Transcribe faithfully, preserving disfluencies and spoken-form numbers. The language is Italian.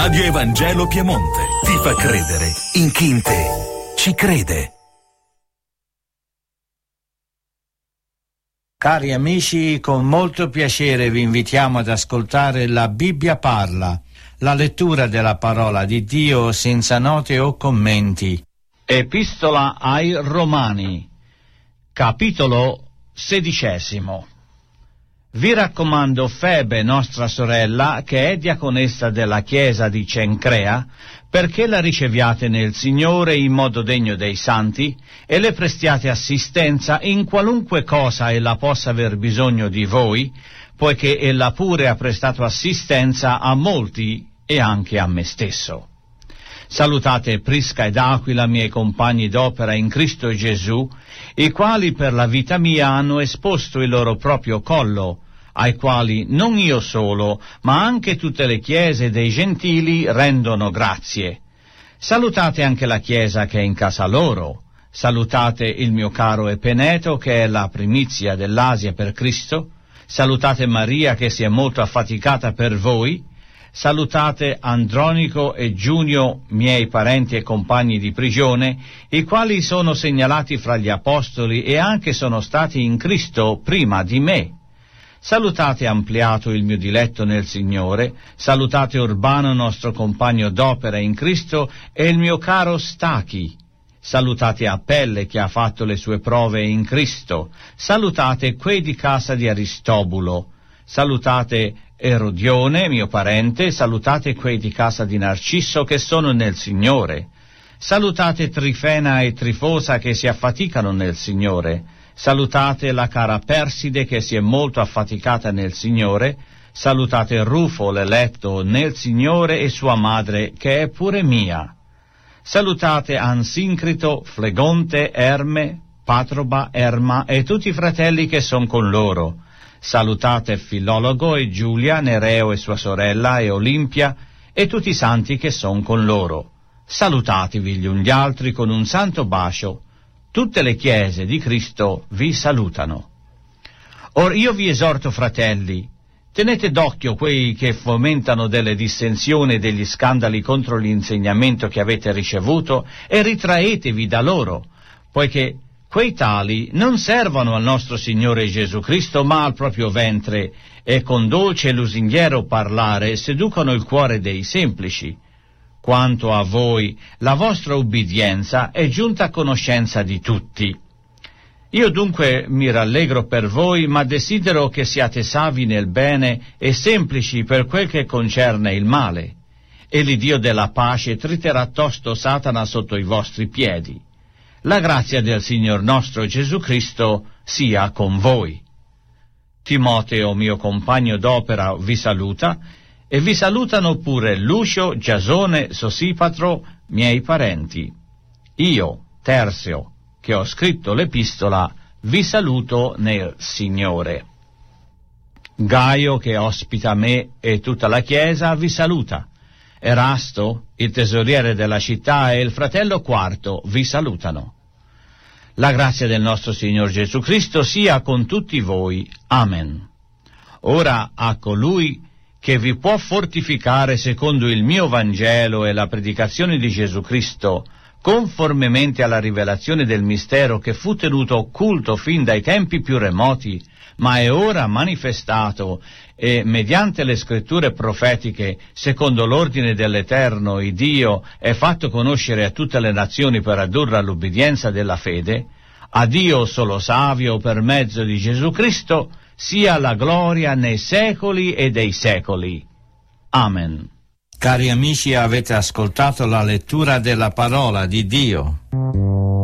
Radio Evangelo Piemonte ti fa credere in chi in te ci crede. Cari amici, con molto piacere vi invitiamo ad ascoltare La Bibbia parla, la lettura della parola di Dio senza note o commenti. Epistola ai Romani, capitolo sedicesimo. Vi raccomando Febe, nostra sorella, che è diaconessa della chiesa di Cencrea, perché la riceviate nel Signore in modo degno dei santi e le prestiate assistenza in qualunque cosa ella possa aver bisogno di voi, poiché ella pure ha prestato assistenza a molti e anche a me stesso. Salutate Prisca ed Aquila, miei compagni d'opera in Cristo Gesù, i quali per la vita mia hanno esposto il loro proprio collo, ai quali non io solo, ma anche tutte le chiese dei gentili rendono grazie. Salutate anche la chiesa che è in casa loro. Salutate il mio caro Epeneto, che è la primizia dell'Asia per Cristo. Salutate Maria, che si è molto affaticata per voi. Salutate Andronico e Giunio, miei parenti e compagni di prigione, i quali sono segnalati fra gli apostoli e anche sono stati in Cristo prima di me. Salutate Ampliato, il mio diletto nel Signore. Salutate Urbano, nostro compagno d'opera in Cristo, e il mio caro Stachi. Salutate Apelle, che ha fatto le sue prove in Cristo. Salutate quei di casa di Aristobulo. Salutate Erodione, mio parente. Salutate quei di casa di Narcisso, che sono nel Signore. Salutate Trifena e Trifosa, che si affaticano nel Signore. Salutate la cara Perside, che si è molto affaticata nel Signore. Salutate Rufo, l'eletto nel Signore, e sua madre, che è pure mia. Salutate Ansincrito, Flegonte, Erme, Patroba, Erma e tutti i fratelli che son con loro. Salutate Filologo e Giulia, Nereo e sua sorella, e Olimpia, e tutti i santi che son con loro. Salutatevi gli uni gli altri con un santo bacio. Tutte le chiese di Cristo vi salutano. Or io vi esorto, fratelli, tenete d'occhio quei che fomentano delle dissensioni e degli scandali contro l'insegnamento che avete ricevuto e ritraetevi da loro, poiché quei tali non servono al nostro Signore Gesù Cristo, ma al proprio ventre, e con dolce e lusinghiero parlare seducono il cuore dei semplici. Quanto a voi, la vostra ubbidienza è giunta a conoscenza di tutti. Io dunque mi rallegro per voi, ma desidero che siate savi nel bene e semplici per quel che concerne il male, e l'Iddio della pace triterà tosto Satana sotto i vostri piedi. La grazia del Signor nostro Gesù Cristo sia con voi. Timoteo, mio compagno d'opera, vi saluta, e vi salutano pure Lucio, Giasone, Sosipatro, miei parenti. Io, Terzio, che ho scritto l'epistola, vi saluto nel Signore. Gaio, che ospita me e tutta la Chiesa, vi saluta. Erasto, il tesoriere della città, e il fratello Quarto vi salutano. La grazia del nostro Signor Gesù Cristo sia con tutti voi. Amen. Ora a colui che vi può fortificare secondo il mio Vangelo e la predicazione di Gesù Cristo, conformemente alla rivelazione del mistero che fu tenuto occulto fin dai tempi più remoti, ma è ora manifestato, e mediante le scritture profetiche, secondo l'ordine dell'Eterno, il Dio, è fatto conoscere a tutte le nazioni per addurre all'ubbidienza della fede, a Dio solo savio per mezzo di Gesù Cristo, sia la gloria nei secoli e dei secoli. Amen. Cari amici, avete ascoltato la lettura della parola di Dio.